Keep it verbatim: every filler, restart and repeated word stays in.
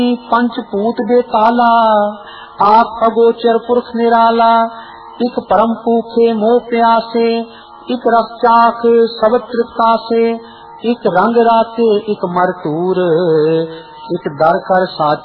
पंचपूत बेताला, आप अगोचर पुरख निराला। इक परम भूखे मोह प्यासे, इक रस चाखे सब तृप्ता से। इक रंग राते इक मरतूर, इक दर कर साच